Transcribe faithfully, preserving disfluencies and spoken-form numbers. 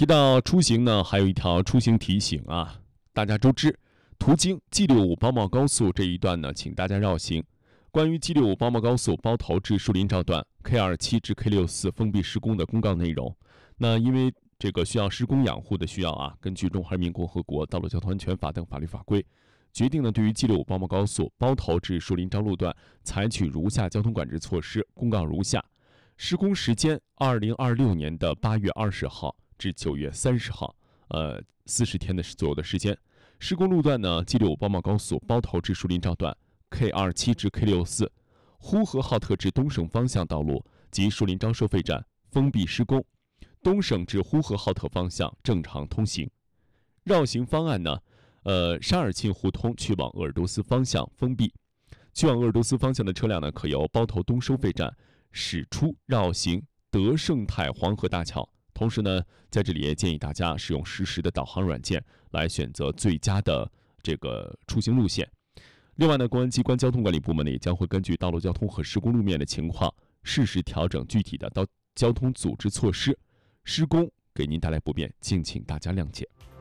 提到出行呢，还有一条出行提醒啊，大家都知，途经 G 六五包茂高速这一段呢，请大家绕行。关于 G 六五包茂高速包头至树林照段 K 二十七 至 K 六十四 封闭施工的公告内容，那因为这个需要施工养护的需要啊，根据《中华人民共和国道路交通安全法》等法律法规，决定呢对于 G 六五包茂高速包头至树林招路段采取如下交通管制措施。公告如下：施工时间二零二六年的八月二十号至九月三十号，呃，四十天的左右的时间。施工路段呢 ，G 六五包茂高速包头至树林照段 K 二十七 至 K 六十四，呼和浩特至东胜方向道路及树林招收费站封闭施工，东省至呼和浩特方向正常通行。绕行方案呢，呃，沙尔沁互通去往鄂尔多斯方向封闭，去往鄂尔多斯方向的车辆呢，可由包头东收费站驶出绕行德胜泰黄河大桥。同时呢，在这里也建议大家使用实时的导航软件来选择最佳的这个出行路线。另外呢，公安机关交通管理部门呢也将会根据道路交通和施工路面的情况，适时调整具体的道交通组织措施。施工给您带来不便，敬请大家谅解。